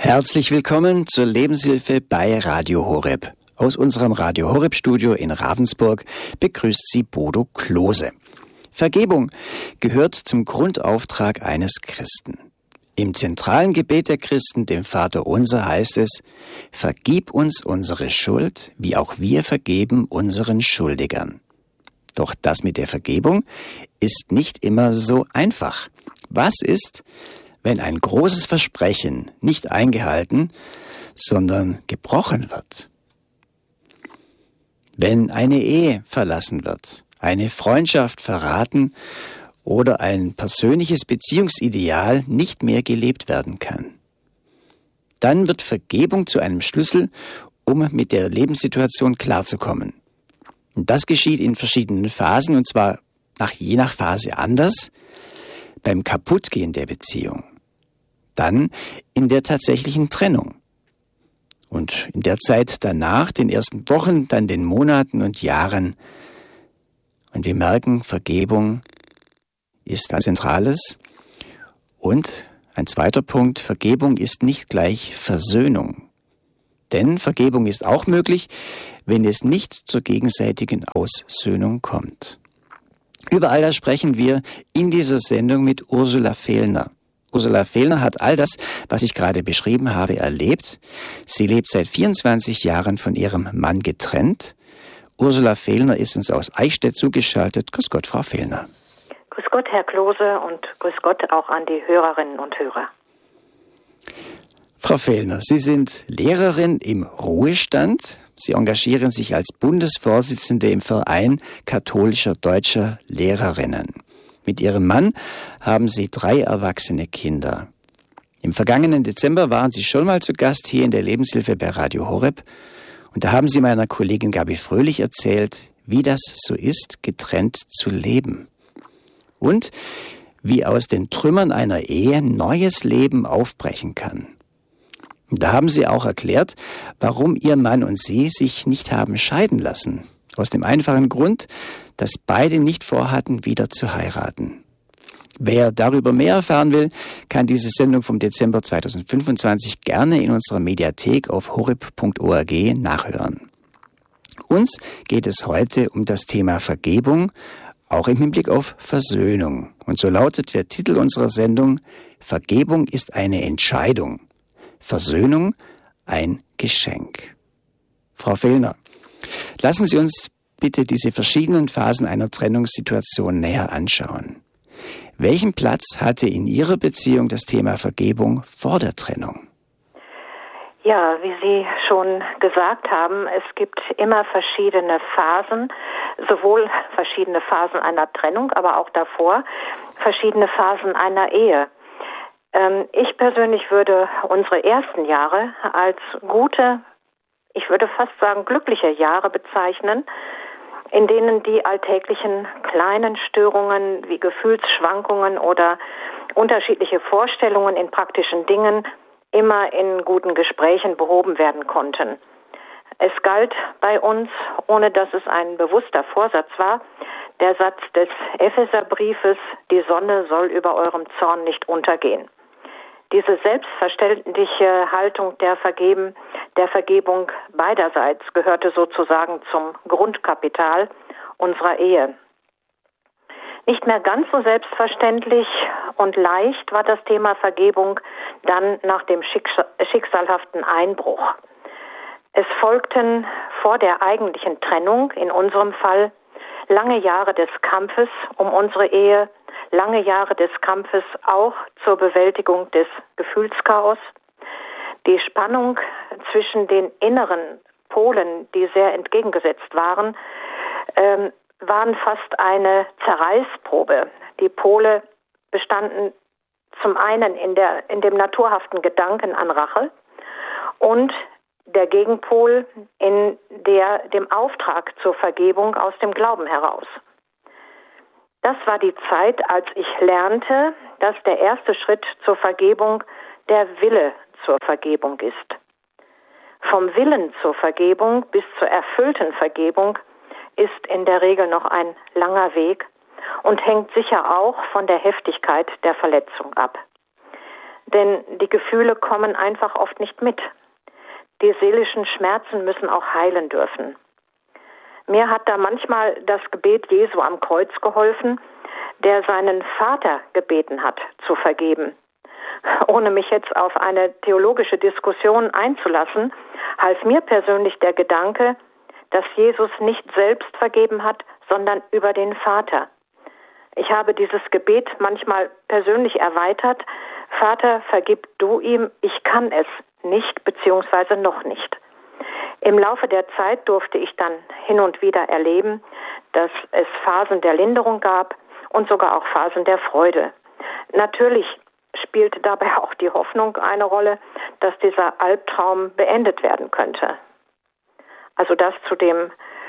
Herzlich willkommen zur Lebenshilfe bei Radio Horeb. Aus unserem Radio Horeb Studio in Ravensburg begrüßt Sie Bodo Klose. Vergebung gehört zum Grundauftrag eines Christen. Im zentralen Gebet der Christen, dem Vater Unser, heißt es: Vergib uns unsere Schuld, wie auch wir vergeben unseren Schuldigern. Doch das mit der Vergebung ist nicht immer so einfach. Was ist, wenn ein großes Versprechen nicht eingehalten, sondern gebrochen wird? Wenn eine Ehe verlassen wird, eine Freundschaft verraten oder ein persönliches Beziehungsideal nicht mehr gelebt werden kann, dann wird Vergebung zu einem Schlüssel, um mit der Lebenssituation klarzukommen. Und das geschieht in verschiedenen Phasen, und zwar je nach Phase anders. Beim Kaputtgehen der Beziehung, dann in der tatsächlichen Trennung und in der Zeit danach, den ersten Wochen, dann den Monaten und Jahren. Und wir merken, Vergebung ist ein Zentrales. Und ein zweiter Punkt: Vergebung ist nicht gleich Versöhnung. Denn Vergebung ist auch möglich, wenn es nicht zur gegenseitigen Aussöhnung kommt. Über all das sprechen wir in dieser Sendung mit Ursula Fehlner. Ursula Fehlner hat all das, was ich gerade beschrieben habe, erlebt. Sie lebt seit 24 Jahren von ihrem Mann getrennt. Ursula Fehlner ist uns aus Eichstätt zugeschaltet. Grüß Gott, Frau Fehlner. Grüß Gott, Herr Klose, und grüß Gott auch an die Hörerinnen und Hörer. Frau Fehlner, Sie sind Lehrerin im Ruhestand. Sie engagieren sich als Bundesvorsitzende im Verein katholischer deutscher Lehrerinnen. Mit Ihrem Mann haben Sie 3 erwachsene Kinder. Im vergangenen Dezember waren Sie schon mal zu Gast hier in der Lebenshilfe bei Radio Horeb. Und da haben Sie meiner Kollegin Gabi Fröhlich erzählt, wie das so ist, getrennt zu leben. Und wie aus den Trümmern einer Ehe neues Leben aufbrechen kann. Und da haben Sie auch erklärt, warum Ihr Mann und Sie sich nicht haben scheiden lassen. Aus dem einfachen Grund, dass beide nicht vorhatten, wieder zu heiraten. Wer darüber mehr erfahren will, kann diese Sendung vom Dezember 2025 gerne in unserer Mediathek auf horeb.org nachhören. Uns geht es heute um das Thema Vergebung, auch im Hinblick auf Versöhnung. Und so lautet der Titel unserer Sendung: Vergebung ist eine Entscheidung, Versöhnung ein Geschenk. Frau Fehlner, lassen Sie uns bitte diese verschiedenen Phasen einer Trennungssituation näher anschauen. Welchen Platz hatte in Ihrer Beziehung das Thema Vergebung vor der Trennung? Ja, wie Sie schon gesagt haben, es gibt immer verschiedene Phasen, sowohl verschiedene Phasen einer Trennung, aber auch davor verschiedene Phasen einer Ehe. Ich persönlich würde unsere ersten Jahre als gute, ich würde fast sagen glückliche Jahre bezeichnen, in denen die alltäglichen kleinen Störungen wie Gefühlsschwankungen oder unterschiedliche Vorstellungen in praktischen Dingen immer in guten Gesprächen behoben werden konnten. Es galt bei uns, ohne dass es ein bewusster Vorsatz war, der Satz des Epheserbriefes: Die Sonne soll über eurem Zorn nicht untergehen. Diese selbstverständliche Haltung der Vergebung beiderseits gehörte sozusagen zum Grundkapital unserer Ehe. Nicht mehr ganz so selbstverständlich und leicht war das Thema Vergebung dann nach dem schicksalhaften Einbruch. Es folgten vor der eigentlichen Trennung, in unserem Fall, lange Jahre des Kampfes um unsere Ehe, lange Jahre des Kampfes auch zur Bewältigung des Gefühlschaos. Die Spannung zwischen den inneren Polen, die sehr entgegengesetzt waren, waren fast eine Zerreißprobe. Die Pole bestanden zum einen in dem naturhaften Gedanken an Rache und der Gegenpol in dem Auftrag zur Vergebung aus dem Glauben heraus. Das war die Zeit, als ich lernte, dass der erste Schritt zur Vergebung der Wille zur Vergebung ist. Vom Willen zur Vergebung bis zur erfüllten Vergebung ist in der Regel noch ein langer Weg und hängt sicher auch von der Heftigkeit der Verletzung ab. denn die Gefühle kommen einfach oft nicht mit. Die seelischen Schmerzen müssen auch heilen dürfen. Mir hat da manchmal das Gebet Jesu am Kreuz geholfen, der seinen Vater gebeten hat, zu vergeben. Ohne mich jetzt auf eine theologische Diskussion einzulassen, half mir persönlich der Gedanke, dass Jesus nicht selbst vergeben hat, sondern über den Vater. Ich habe dieses Gebet manchmal persönlich erweitert. Vater, vergib du ihm, ich kann es nicht bzw. noch nicht. Im Laufe der Zeit durfte ich dann hin und wieder erleben, dass es Phasen der Linderung gab und sogar auch Phasen der Freude. Natürlich spielte dabei auch die Hoffnung eine Rolle, dass dieser Albtraum beendet werden könnte. Also das zu dem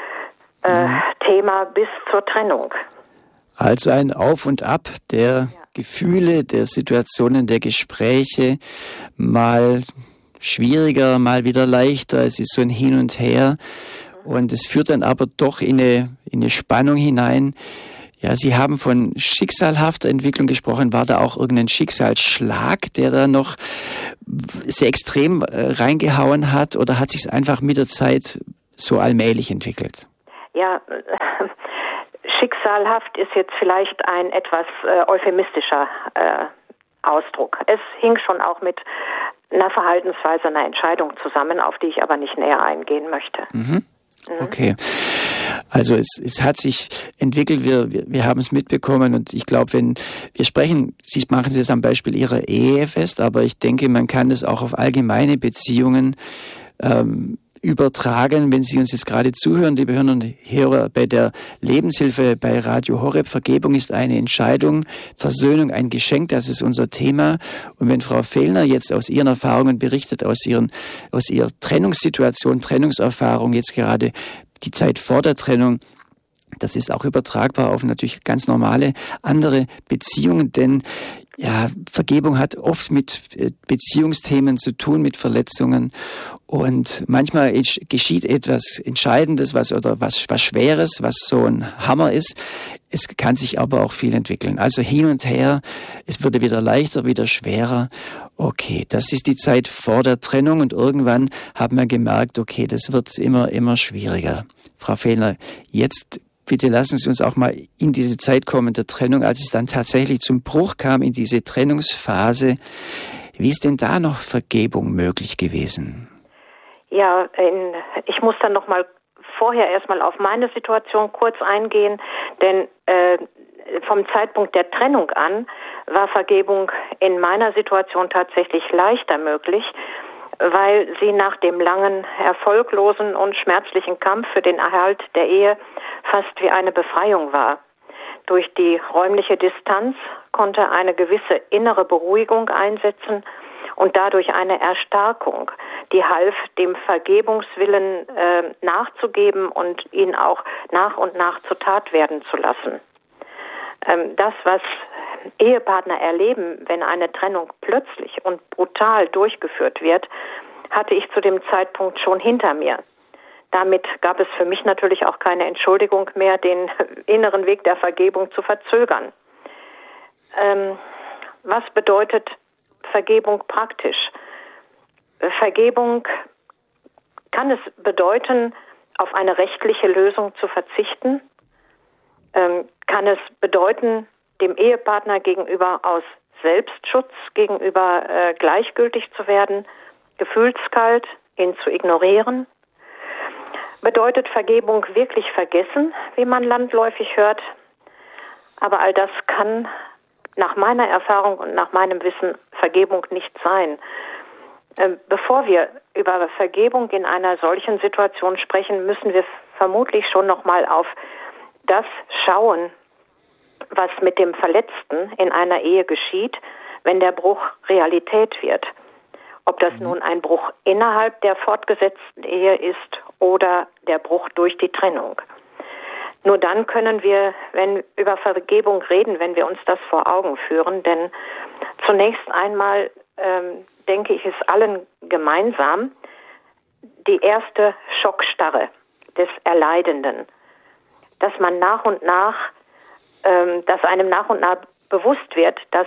Thema bis zur Trennung. Also ein Auf und Ab der Gefühle, der Situationen, der Gespräche, mal schwieriger, mal wieder leichter. Es ist so ein Hin und Her und es führt dann aber doch in eine Spannung hinein. Ja, Sie haben von schicksalhafter Entwicklung gesprochen. War da auch irgendein Schicksalsschlag, der da noch sehr extrem reingehauen hat, oder hat sich es einfach mit der Zeit so allmählich entwickelt? Ja, schicksalhaft ist jetzt vielleicht ein etwas euphemistischer Ausdruck. Es hing schon auch mit einer Verhaltensweise, einer Entscheidung zusammen, auf die ich aber nicht näher eingehen möchte. Okay. Also es hat sich entwickelt, wir haben es mitbekommen, und ich glaube, wenn wir sprechen, Sie machen es am Beispiel Ihrer Ehe fest, aber ich denke, man kann das auch auf allgemeine Beziehungen übertragen. Wenn Sie uns jetzt gerade zuhören, liebe Hörer und Hörer, bei der Lebenshilfe bei Radio Horeb, Vergebung ist eine Entscheidung, Versöhnung ein Geschenk, das ist unser Thema. Und wenn Frau Fehlner jetzt aus ihren Erfahrungen berichtet, aus ihrer Trennungssituation, Trennungserfahrung, jetzt gerade die Zeit vor der Trennung, das ist auch übertragbar auf natürlich ganz normale andere Beziehungen, denn ja, Vergebung hat oft mit Beziehungsthemen zu tun, mit Verletzungen, und manchmal geschieht etwas Entscheidendes, was Schweres, was so ein Hammer ist. Es kann sich aber auch viel entwickeln. Also hin und her, es wurde wieder leichter, wieder schwerer. Okay, das ist die Zeit vor der Trennung, und irgendwann haben wir gemerkt, okay, das wird immer schwieriger. Frau Fehlner, jetzt bitte lassen Sie uns auch mal in diese Zeit kommen der Trennung, als es dann tatsächlich zum Bruch kam, in diese Trennungsphase. Wie ist denn da noch Vergebung möglich gewesen? Ja, ich muss dann noch mal vorher erstmal auf meine Situation kurz eingehen, denn vom Zeitpunkt der Trennung an war Vergebung in meiner Situation tatsächlich leichter möglich, weil sie nach dem langen, erfolglosen und schmerzlichen Kampf für den Erhalt der Ehe fast wie eine Befreiung war. Durch die räumliche Distanz konnte eine gewisse innere Beruhigung einsetzen und dadurch eine Erstarkung, die half, dem Vergebungswillen nachzugeben und ihn auch nach und nach zur Tat werden zu lassen. Das, was Ehepartner erleben, wenn eine Trennung plötzlich und brutal durchgeführt wird, hatte ich zu dem Zeitpunkt schon hinter mir. Damit gab es für mich natürlich auch keine Entschuldigung mehr, den inneren Weg der Vergebung zu verzögern. Was bedeutet Vergebung praktisch? Vergebung kann es bedeuten, auf eine rechtliche Lösung zu verzichten? Kann es bedeuten, dem Ehepartner gegenüber aus Selbstschutz gegenüber gleichgültig zu werden, gefühlskalt, ihn zu ignorieren? Bedeutet Vergebung wirklich vergessen, wie man landläufig hört? Aber all das kann nach meiner Erfahrung und nach meinem Wissen Vergebung nicht sein. Bevor wir über Vergebung in einer solchen Situation sprechen, müssen wir vermutlich schon noch mal auf das schauen, was mit dem Verletzten in einer Ehe geschieht, wenn der Bruch Realität wird. Ob das nun ein Bruch innerhalb der fortgesetzten Ehe ist oder der Bruch durch die Trennung. Nur dann können wir, wenn über Vergebung reden, wenn wir uns das vor Augen führen, denn zunächst einmal denke ich, ist allen gemeinsam die erste Schockstarre des Erleidenden, dass man nach und nach, dass einem nach und nach bewusst wird, dass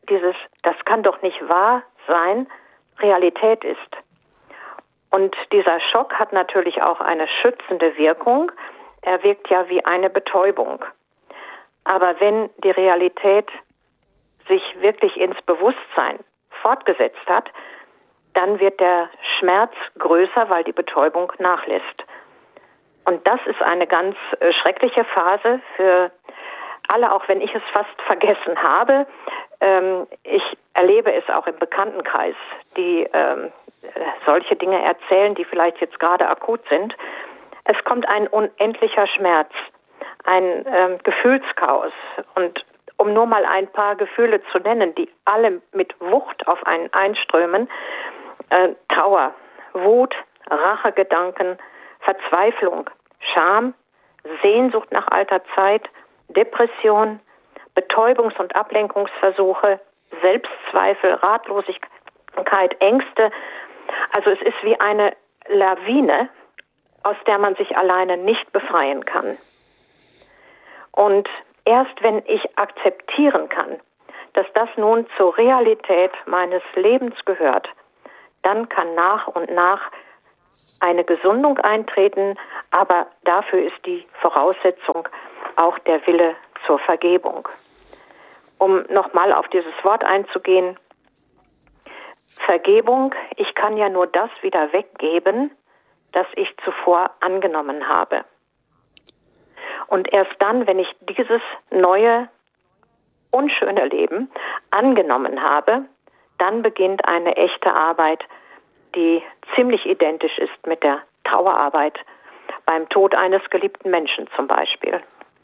das kann doch nicht wahr sein, Realität ist. Und dieser Schock hat natürlich auch eine schützende Wirkung. Er wirkt ja wie eine Betäubung. Aber wenn die Realität sich wirklich ins Bewusstsein fortgesetzt hat, dann wird der Schmerz größer, weil die Betäubung nachlässt. Und das ist eine ganz schreckliche Phase für alle, auch wenn ich es fast vergessen habe. Ich erlebe es auch im Bekanntenkreis, die solche Dinge erzählen, die vielleicht jetzt gerade akut sind. Es kommt ein unendlicher Schmerz, ein Gefühlschaos. Und um nur mal ein paar Gefühle zu nennen, die alle mit Wucht auf einen einströmen: Trauer, Wut, Rachegedanken, Verzweiflung, Scham, Sehnsucht nach alter Zeit, Depression, Betäubungs- und Ablenkungsversuche, Selbstzweifel, Ratlosigkeit, Ängste. Also es ist wie eine Lawine, aus der man sich alleine nicht befreien kann. Und erst wenn ich akzeptieren kann, dass das nun zur Realität meines Lebens gehört, dann kann nach und nach eine Gesundung eintreten, aber dafür ist die Voraussetzung auch der Wille zur Vergebung. Um nochmal auf dieses Wort einzugehen: Vergebung, ich kann ja nur das wieder weggeben, das ich zuvor angenommen habe. Und erst dann, wenn ich dieses neue, unschöne Leben angenommen habe, dann beginnt eine echte Arbeit, die ziemlich identisch ist mit der Trauerarbeit beim Tod eines geliebten Menschen zum Beispiel.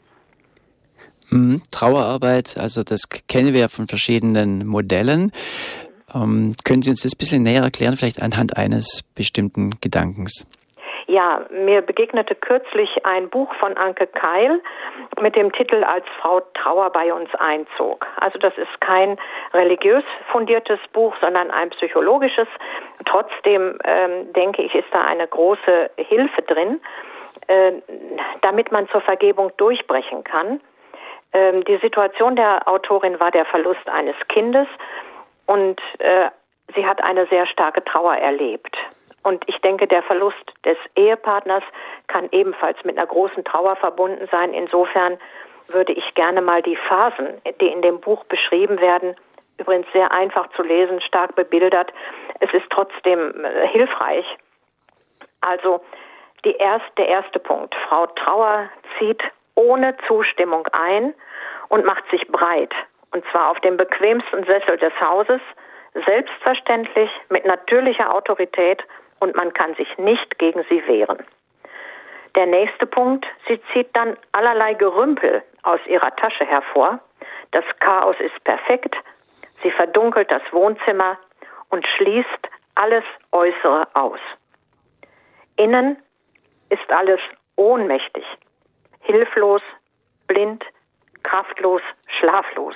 Trauerarbeit, also das kennen wir ja von verschiedenen Modellen. Können Sie uns das ein bisschen näher erklären, vielleicht anhand eines bestimmten Gedankens? Ja, mir begegnete kürzlich ein Buch von Anke Keil mit dem Titel »Als Frau Trauer bei uns einzog«. Also das ist kein religiös fundiertes Buch, sondern ein psychologisches. Trotzdem denke ich, ist da eine große Hilfe drin, damit man zur Vergebung durchbrechen kann. Die Situation der Autorin war der Verlust eines Kindes und sie hat eine sehr starke Trauer erlebt. Und ich denke, der Verlust des Ehepartners kann ebenfalls mit einer großen Trauer verbunden sein. Insofern würde ich gerne mal die Phasen, die in dem Buch beschrieben werden, übrigens sehr einfach zu lesen, stark bebildert. Es ist trotzdem hilfreich. Also der erste Punkt. Frau Trauer zieht ohne Zustimmung ein und macht sich breit. Und zwar auf dem bequemsten Sessel des Hauses, selbstverständlich, mit natürlicher Autorität, und man kann sich nicht gegen sie wehren. Der nächste Punkt: Sie zieht dann allerlei Gerümpel aus ihrer Tasche hervor. Das Chaos ist perfekt. Sie verdunkelt das Wohnzimmer und schließt alles Äußere aus. Innen ist alles ohnmächtig, hilflos, blind, kraftlos, schlaflos.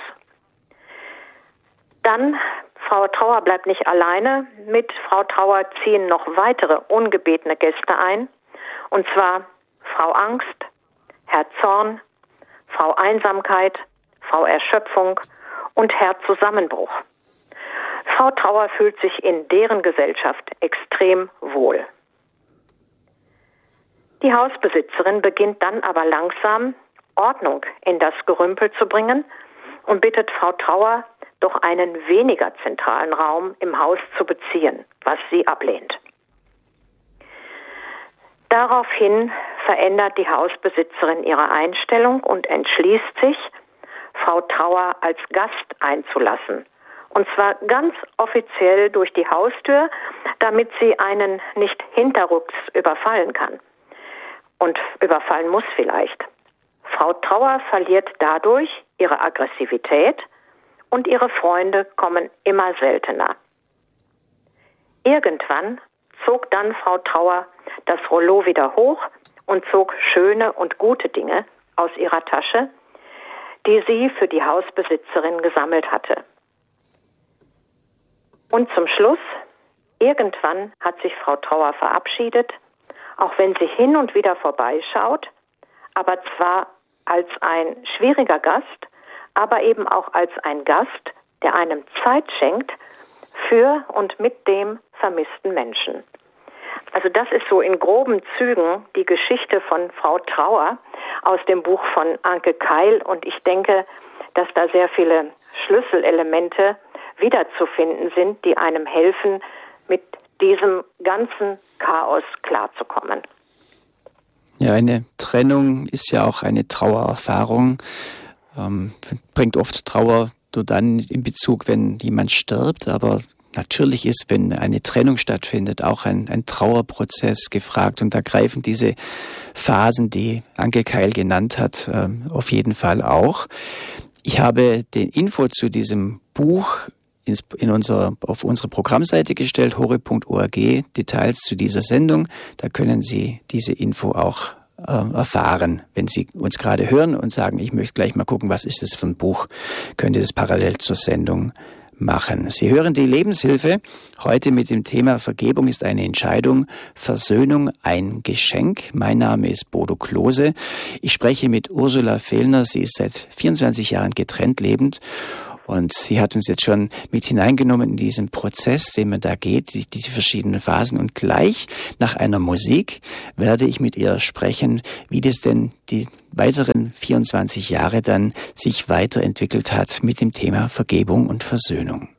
Dann, Frau Trauer bleibt nicht alleine. Mit Frau Trauer ziehen noch weitere ungebetene Gäste ein. Und zwar Frau Angst, Herr Zorn, Frau Einsamkeit, Frau Erschöpfung und Herr Zusammenbruch. Frau Trauer fühlt sich in deren Gesellschaft extrem wohl. Die Hausbesitzerin beginnt dann aber langsam Ordnung in das Gerümpel zu bringen und bittet Frau Trauer, doch einen weniger zentralen Raum im Haus zu beziehen, was sie ablehnt. Daraufhin verändert die Hausbesitzerin ihre Einstellung und entschließt sich, Frau Trauer als Gast einzulassen. Und zwar ganz offiziell durch die Haustür, damit sie einen nicht hinterrücks überfallen kann. Und überfallen muss vielleicht. Frau Trauer verliert dadurch ihre Aggressivität und ihre Freunde kommen immer seltener. Irgendwann zog dann Frau Trauer das Rollo wieder hoch und zog schöne und gute Dinge aus ihrer Tasche, die sie für die Hausbesitzerin gesammelt hatte. Und zum Schluss, irgendwann hat sich Frau Trauer verabschiedet, auch wenn sie hin und wieder vorbeischaut, aber zwar als ein schwieriger Gast, aber eben auch als ein Gast, der einem Zeit schenkt für und mit dem vermissten Menschen. Also das ist so in groben Zügen die Geschichte von Frau Trauer aus dem Buch von Anke Keil. Und ich denke, dass da sehr viele Schlüsselelemente wiederzufinden sind, die einem helfen, mit diesem ganzen Chaos klarzukommen. Ja, eine Trennung ist ja auch eine Trauererfahrung. Bringt oft Trauer nur dann in Bezug, wenn jemand stirbt, aber natürlich ist, wenn eine Trennung stattfindet, auch ein Trauerprozess gefragt. Und da greifen diese Phasen, die Anke Keil genannt hat, auf jeden Fall auch. Ich habe den Info zu diesem Buch auf unsere Programmseite gestellt, horeb.org, Details zu dieser Sendung. Da können Sie diese Info auch erfahren. Wenn Sie uns gerade hören und sagen, ich möchte gleich mal gucken, was ist das für ein Buch, können Sie das parallel zur Sendung machen. Sie hören die Lebenshilfe heute mit dem Thema Vergebung ist eine Entscheidung, Versöhnung ein Geschenk. Mein Name ist Bodo Klose. Ich spreche mit Ursula Fehlner. Sie ist seit 24 Jahren getrennt lebend und sie hat uns jetzt schon mit hineingenommen in diesen Prozess, den man da geht, diese verschiedenen Phasen. Und gleich nach einer Musik werde ich mit ihr sprechen, wie das denn die weiteren 24 Jahre dann sich weiterentwickelt hat mit dem Thema Vergebung und Versöhnung.